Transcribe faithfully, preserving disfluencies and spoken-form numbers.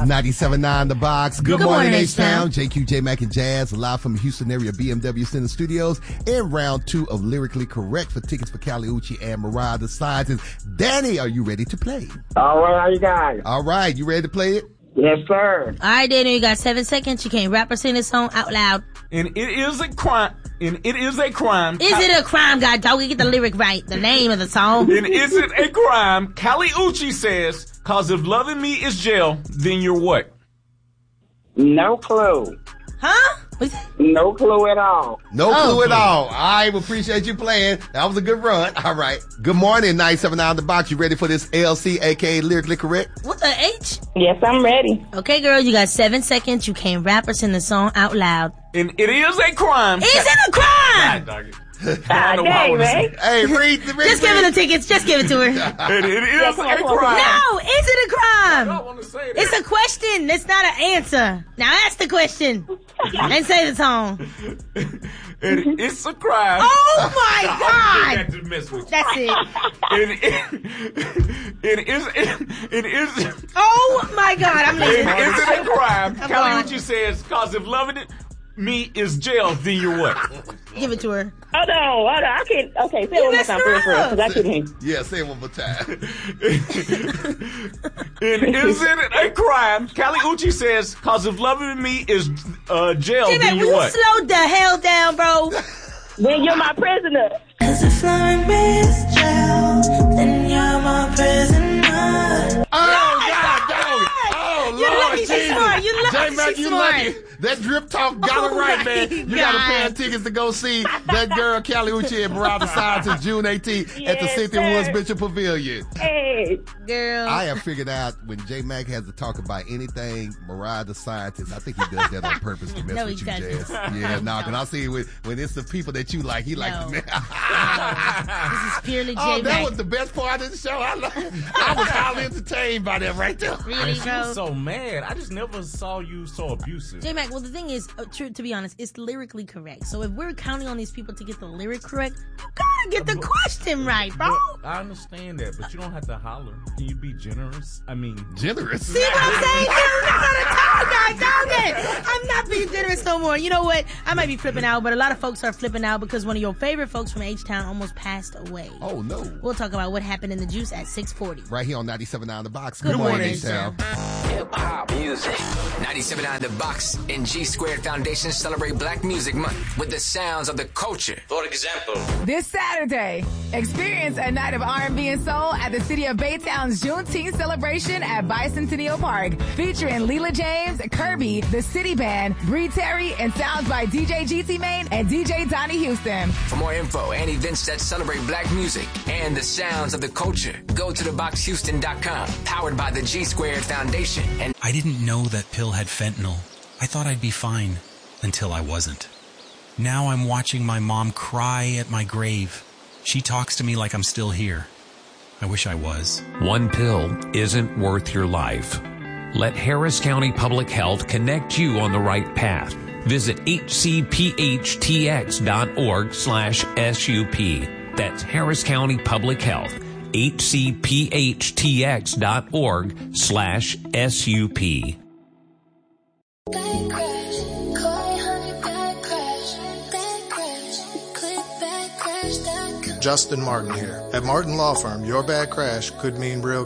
Box. ninety-seven point nine The Box. Good, Good morning, morning, H-Town. J Q, J Mac, and Jazz live from the Houston area B M W Center Studios in round two of Lyrically Correct. For tickets for Kali Uchis and Mariah the Scientist. Danny, are you ready to play? All right, how you guys? All right, you ready to play it? Yes, sir. All right, Danny, you got seven seconds. You can't rap or sing this song out loud. And it is a crime. And it is a crime. Is it a crime, God dog? You get the lyric right. The name of the song. And is it a crime? Kali Uchis says, cause if loving me is jail, then you're what? No clue. Huh? No clue at all. No Oh. clue at all. I appreciate you playing. That was a good run. All right. Good morning, ninety-seven point nine The Box. You ready for this L C, a k a. Lyrically Correct? What the H? Yes, I'm ready. Okay, girl, you got seven seconds. You can't rap or sing the song out loud. And it is a crime. Is it a crime? God, dog it. Ah, dang, man. Hey, read, read, Just give her the tickets. Just give it to her. And it is come a on, come on. crime. No, is it a crime? I don't want to say that. It's a question. It's not an answer. Now ask the question and say the song. And it's a crime. Oh my I God! got to mess with you. That's it. And it, it is. It is. Oh my God! I'm And listening. is it a crime? Come Kali on. Uchis says, cause if loving it, me is jail, then you're what? Give it to her. Hold on, hold on. I can't. Okay, say it You one more messed time, her for real, for real, up. because I couldn't hear. Yeah, say it one more time. And is it a crime? Kali Uchis says, cause if loving me is uh, jail, Jimmy, then will you're you what? slow the hell down, bro? Then you're my prisoner. Cause if loving me is jail, then you're my prisoner. Oh, God, dog. Oh, You're Lord lucky she's Jesus. smart. You're lucky J-Mac, she's you smart. lucky. That drip talk got Oh it right, my man. You got a pair of God. tickets to go see that girl, Kali Uchis and Mariah the Scientist, June eighteenth at the Yes, Cynthia sir. Woods Bishop Pavilion. Hey. Girl. I have figured out when J-Mac has to talk about anything, Mariah the Scientist, I think he does that on purpose to mess No, with he you, doesn't. Jazz. Yeah, no, because I see when, when it's the people that you like, he likes No. to mess. This is purely Oh, that J-Mac. was the best part of the show. I, love, I was highly entertained by that right there. Really, She bro? was so mad. I just never saw you so abusive. J-Mac, well, the thing is, uh, true, to be honest, it's lyrically correct. So if we're counting on these people to get the lyric correct, you gotta get the question right, bro. But I understand that, but you don't have to holler. Can you be generous? I mean, Generous. See what I'm saying? Dude, that's not a talk, guy, dog it. I'm not being generous no more. You know what? I might be flipping out, but a lot of folks are flipping out because one of your favorite folks from H-Town almost passed away. Oh, no. We'll talk about what happened in the juice at six forty. Right here on ninety-seven point nine The Box. Good morning, H-Town. Hip hop music. ninety-seven point nine The Box and G Squared Foundation celebrate Black Music Month with the sounds of the culture. For example, This Saturday, experience a night of R and B and soul at the City of Baytown's Juneteenth celebration at Bicentennial Park, featuring Leela James, Kirby, the City Band, Bree Terry, and sounds by D J G T Main and D J Donnie Houston. for more info and events that celebrate Black music and the sounds of the culture, go to the box houston dot com, powered by the G Squared Foundation. And I didn't know that pill had fentanyl. I thought I'd be fine until I wasn't. Now I'm watching my mom cry at my grave. She talks to me like I'm still here. I wish I was. One pill isn't worth your life. Let Harris County Public Health connect you on the right path. Visit H C P H T X dot org slash S U P. That's Harris County Public Health. H C P H T X dot org slash S U P. Bad crash, call eight hundred bad crash, bad crash, click bad crash dot com. Justin Martin here. At Martin Law Firm, your bad crash could mean real